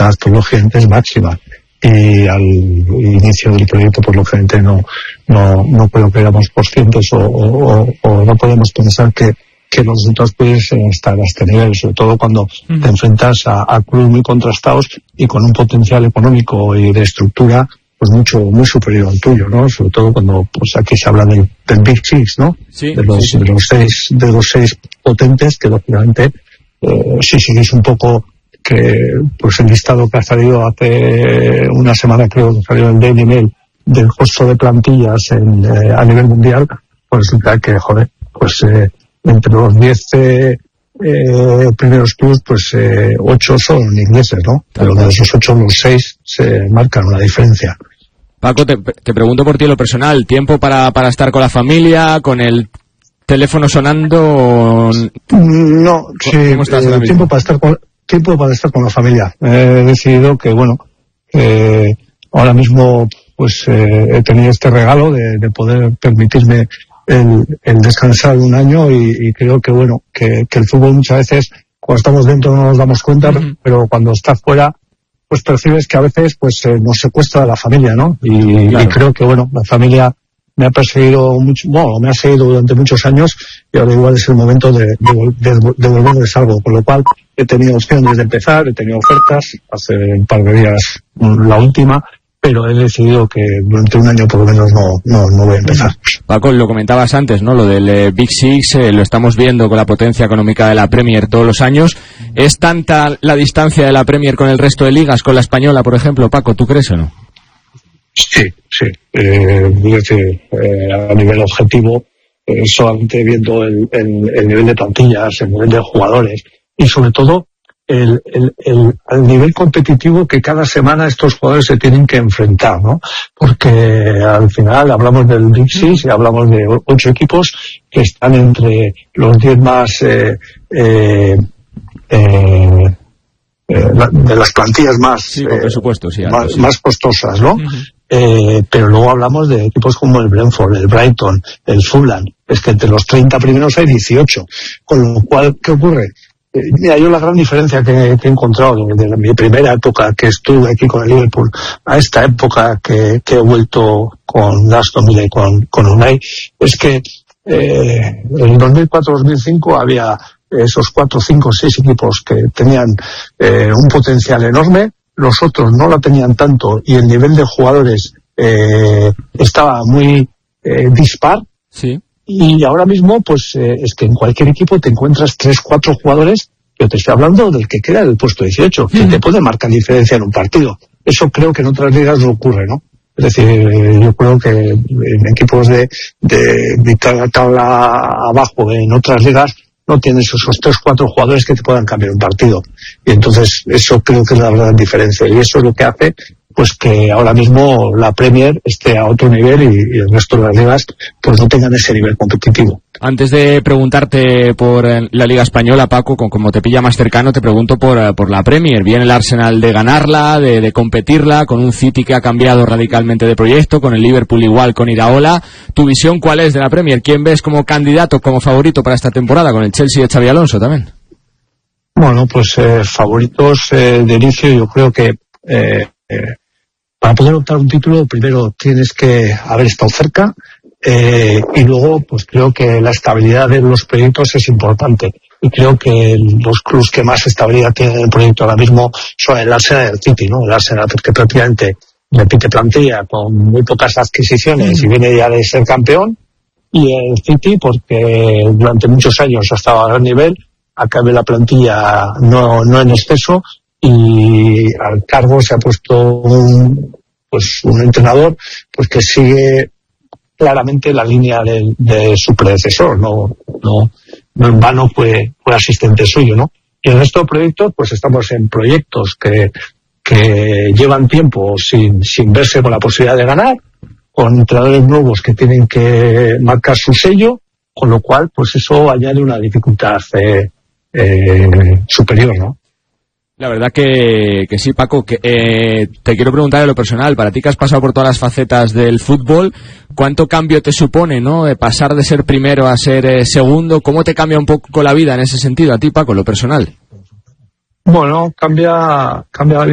dificultad, pues lógicamente es máxima. Y al inicio del proyecto, pues lógicamente no creo que éramos conscientes o no podemos pensar que los resultados pudiesen estar a este nivel, sobre todo cuando te enfrentas a clubes muy contrastados y con un potencial económico y de estructura pues muy superior al tuyo, ¿no? Sobre todo cuando pues aquí se habla del Big Six, ¿no? Sí, de los seis potentes, que lógicamente si seguís un poco que pues el listado que ha salido hace una semana, creo que salió el Daily Mail, del costo de plantillas a nivel mundial, pues resulta que pues entre los 10 primeros clubs, pues 8 son ingleses, ¿no? Pero de esos 8, los 6 se marcan una diferencia. Paco, te pregunto por ti lo personal, ¿tiempo para estar con la familia, con el teléfono sonando? No, sí, tiempo para estar con la familia. He decidido que, ahora mismo pues he tenido este regalo de poder permitirme el descansar un año y creo que que el fútbol muchas veces cuando estamos dentro no nos damos cuenta, pero cuando estás fuera pues percibes que a veces pues nos secuestra la familia, ¿no? Y creo que la familia me ha perseguido mucho, me ha seguido durante muchos años y ahora igual es el momento de devolverles algo, con lo cual he tenido opciones de empezar, he tenido ofertas, hace un par de días la última, pero he decidido que durante un año por lo menos no voy a empezar. Paco, lo comentabas antes, ¿no? Lo del Big Six, lo estamos viendo con la potencia económica de la Premier todos los años. ¿Es tanta la distancia de la Premier con el resto de ligas, con la española, por ejemplo, Paco? ¿Tú crees o no? Sí. A nivel objetivo, solamente viendo el nivel de plantillas, el nivel de jugadores y sobre todo al nivel competitivo que cada semana estos jugadores se tienen que enfrentar, ¿no? Porque al final hablamos del Big Six y hablamos de 8 equipos que están entre los 10 más de las plantillas más por presupuesto, más costosas, ¿no? Pero luego hablamos de equipos como el Brentford, el Brighton, el Fulham. Es que entre los 30 primeros hay 18. Con lo cual, ¿qué ocurre? Mira, yo la gran diferencia que he encontrado desde mi primera época que estuve aquí con el Liverpool a esta época que he vuelto con Aston Villa y con Unai es que en 2004-2005 había esos 4, 5, 6 equipos que tenían un potencial enorme, los otros no la tenían tanto y el nivel de jugadores estaba muy dispar. Sí. Y ahora mismo, pues, es que en cualquier equipo te encuentras 3, 4 jugadores, yo te estoy hablando del que queda del puesto 18, que te puede marcar diferencia en un partido. Eso creo que en otras ligas no ocurre, ¿no? Es decir, yo creo que en equipos de tabla abajo, en otras ligas, no tienes esos 3, 4 jugadores que te puedan cambiar un partido. Y entonces, eso creo que es la gran diferencia. Y eso es lo que hace pues que ahora mismo la Premier esté a otro nivel y el resto de las ligas pues no tengan ese nivel competitivo. Antes de preguntarte por la Liga Española, Paco, como te pilla más cercano, te pregunto por la Premier. Viene el Arsenal de ganarla, de competirla, con un City que ha cambiado radicalmente de proyecto, con el Liverpool igual, con Iraola. ¿Tu visión cuál es de la Premier? ¿Quién ves como candidato, como favorito para esta temporada? Con el Chelsea de Xabi Alonso también. Bueno, pues favoritos de inicio, yo creo que para poder optar un título primero tienes que haber estado cerca y luego pues creo que la estabilidad de los proyectos es importante y creo que los clubes que más estabilidad tienen en el proyecto ahora mismo son el Arsenal y el City, ¿no? El Arsenal porque prácticamente repite plantilla con muy pocas adquisiciones y viene ya de ser campeón, y el City porque durante muchos años ha estado a gran nivel, acabe la plantilla no en exceso, y al cargo se ha puesto un entrenador pues que sigue claramente la línea de su predecesor, no en vano fue asistente suyo, ¿no? Y el resto de proyectos, pues estamos en proyectos que llevan tiempo sin verse con la posibilidad de ganar, con entrenadores nuevos que tienen que marcar su sello, con lo cual pues eso añade una dificultad superior, ¿no? La verdad que sí, Paco, que te quiero preguntar de lo personal, para ti que has pasado por todas las facetas del fútbol, ¿cuánto cambio te supone, ¿no? De pasar de ser primero a ser segundo, ¿cómo te cambia un poco la vida en ese sentido a ti, Paco, lo personal? Bueno, cambia